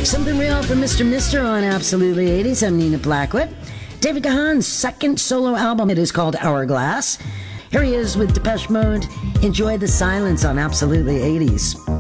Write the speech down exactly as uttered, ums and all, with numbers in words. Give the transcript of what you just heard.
Something real from Mister Mister on Absolutely eighties. I'm Nina Blackwood. David Gahan's second solo album, it is called Hourglass. Here he is with Depeche Mode. Enjoy the silence on Absolutely eighties.